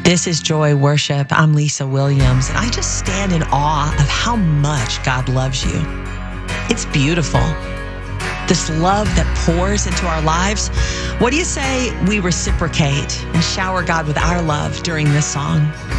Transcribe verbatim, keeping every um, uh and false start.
This is Joy Worship. I'm Lisa Williams, and I just stand in awe of how much God loves you. It's beautiful. This love that pours into our lives. What do you say we reciprocate and shower God with our love during this song?